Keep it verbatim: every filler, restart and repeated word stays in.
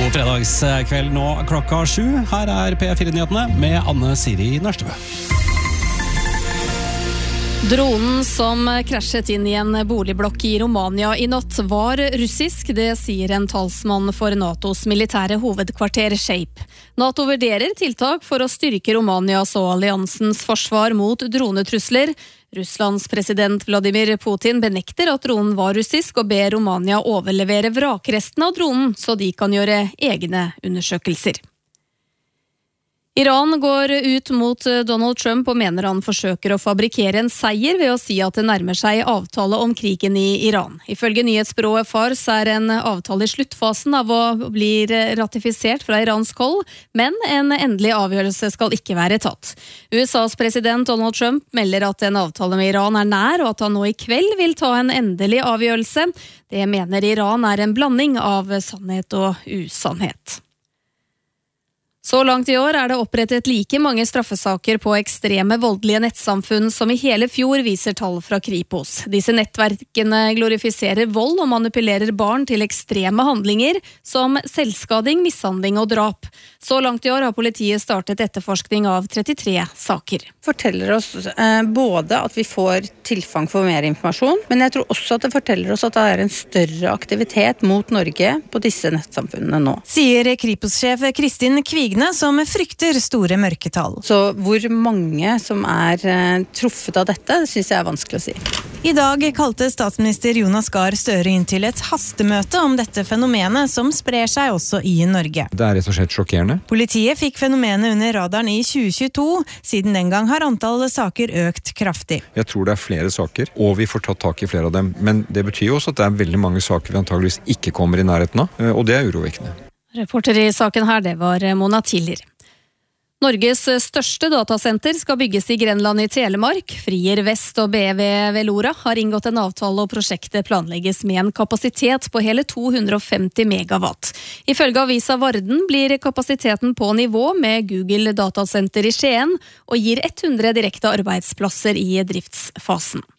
God fredagskveld nå klokka sju. Her er P fire-nyhetene med Anne Siri Nørstebø. Dronen som krasjet inn i en boligblokk i Romania i natt var russisk, det sier en talsmann for NATOs militære hovedkvarter SHAPE. NATO vurderer tiltak for å styrke Romanias og alliansens forsvar mot dronetrusler. Russlands president Vladimir Putin benekter at dronen var russisk og ber Romania overlevere vrakresten av dronen så de kan gjøre egne undersøkelser. Iran går ut mot Donald Trump og mener han forsøker å fabrikkere en seier ved å si at det nærmer seg avtale om krigen i Iran. Ifølge nyhetsbyrået Fars er en avtale i sluttfasen av å bli ratifisert fra iransk hold, men en endelig avgjørelse skal ikke være tatt. U S A's president Donald Trump melder at en avtale med Iran er nær, og at han nå i kveld vil ta en endelig avgjørelse. Det mener Iran er en blanding av sannhet og usannhet. Så langt i år er det opprettet like mange straffesaker på ekstreme voldelige nettsamfunn som i hele fjor, viser tall fra Kripos. Disse nettverkene glorifiserer vold og manipulerer barn til ekstreme handlinger som selvskading, mishandling og drap. Så langt i år har politiet startet etterforskning av trettitre saker. Forteller oss eh, både at vi får tilfang for mer informasjon, men jeg tror også at det forteller oss at det er en større aktivitet mot Norge på disse nettsamfunnene nå. Sier Kripos-sjef Kristin Kvignes, som frykter store mørketall. Så hvor mange som er eh, truffet av dette, det synes jeg er vanskelig å si. I dag kalte statsminister Jonas Gahr Støre inn til et hastemøte om dette fenomenet som sprer seg også i Norge. Det er rett og slett sjokkerende. Politiet fikk fenomenet under radaren i tjue tjueto. Siden den gang har antallet saker økt kraftig. Jeg tror det er flere saker, og vi får tatt tak i flere av dem. Men det betyr jo også at det er veldig mange saker vi antageligvis ikke kommer i nærheten av, og det er urovekkende. Reporter i saken her, det var Mona Tiller. Norges største datasenter skal bygges i Grenland i Telemark. Frier Vest og B V Velora har inngått en avtale, og prosjektet planlegges med en kapasitet på hele to hundre og femti megawatt. Ifølge avisa Varden blir kapasiteten på nivå med Google datasenter i Skien, og gir hundre direkte arbeidsplasser i driftsfasen.